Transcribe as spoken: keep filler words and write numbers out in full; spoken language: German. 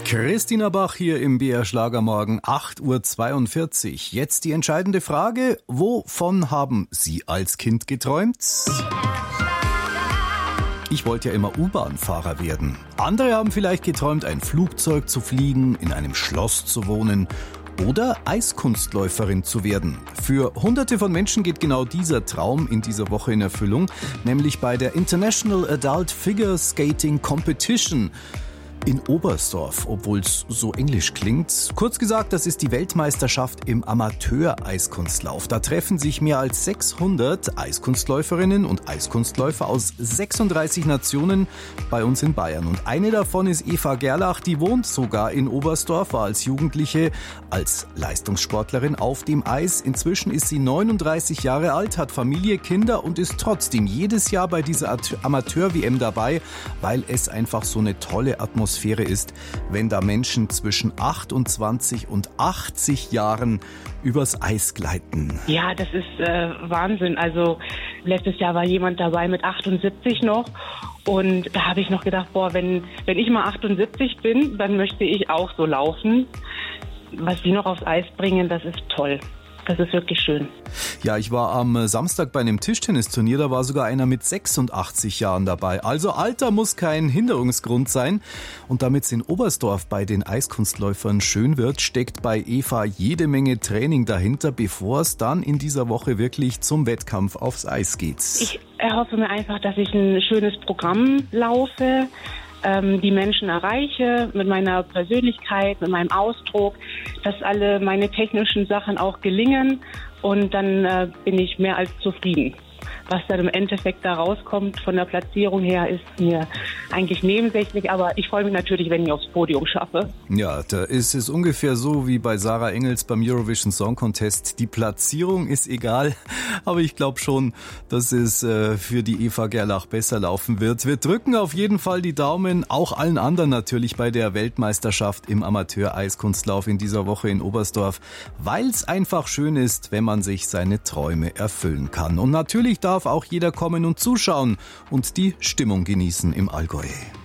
Christina Bach hier im B R Schlagermorgen, acht Uhr zweiundvierzig. Jetzt die entscheidende Frage, wovon haben Sie als Kind geträumt? Ich wollte ja immer U-Bahn-Fahrer werden. Andere haben vielleicht geträumt, ein Flugzeug zu fliegen, in einem Schloss zu wohnen oder Eiskunstläuferin zu werden. Für Hunderte von Menschen geht genau dieser Traum in dieser Woche in Erfüllung, nämlich bei der International Adult Figure Skating Competition in Oberstdorf, obwohl es so englisch klingt. Kurz gesagt, das ist die Weltmeisterschaft im Amateur-Eiskunstlauf. Da treffen sich mehr als sechshundert Eiskunstläuferinnen und Eiskunstläufer aus sechsunddreißig Nationen bei uns in Bayern. Und eine davon ist Eva Gerlach, die wohnt sogar in Oberstdorf, war als Jugendliche als Leistungssportlerin auf dem Eis. Inzwischen ist sie neununddreißig Jahre alt, hat Familie, Kinder und ist trotzdem jedes Jahr bei dieser Amateur-W M dabei, weil es einfach so eine tolle Atmosphäre ist, wenn da Menschen zwischen achtundzwanzig und achtzig Jahren übers Eis gleiten. Ja, das ist äh, Wahnsinn. Also letztes Jahr war jemand dabei mit achtundsiebzig noch und da habe ich noch gedacht, boah, wenn, wenn ich mal achtundsiebzig bin, dann möchte ich auch so laufen. Was die noch aufs Eis bringen, das ist toll. Das ist wirklich schön. Ja, ich war am Samstag bei einem Tischtennisturnier, da war sogar einer mit sechsundachtzig Jahren dabei. Also Alter muss kein Hinderungsgrund sein. Und damit es in Oberstdorf bei den Eiskunstläufern schön wird, steckt bei Eva jede Menge Training dahinter, bevor es dann in dieser Woche wirklich zum Wettkampf aufs Eis geht. Ich erhoffe mir einfach, dass ich ein schönes Programm laufe, die Menschen erreiche mit meiner Persönlichkeit, mit meinem Ausdruck, dass alle meine technischen Sachen auch gelingen und dann äh, bin ich mehr als zufrieden. Was dann im Endeffekt da rauskommt von der Platzierung her, ist mir eigentlich nebensächlich, aber ich freue mich natürlich, wenn ich aufs Podium schaffe. Ja, da ist es ungefähr so wie bei Sarah Engels beim Eurovision Song Contest. Die Platzierung ist egal, aber ich glaube schon, dass es äh, für die Eva Gerlach besser laufen wird. Wir drücken auf jeden Fall die Daumen, auch allen anderen natürlich bei der Weltmeisterschaft im Amateur-Eiskunstlauf in dieser Woche in Oberstdorf, weil es einfach schön ist, wenn man sich seine Träume erfüllen kann. Und natürlich darf auch jeder kommen und zuschauen und die Stimmung genießen im Allgäu.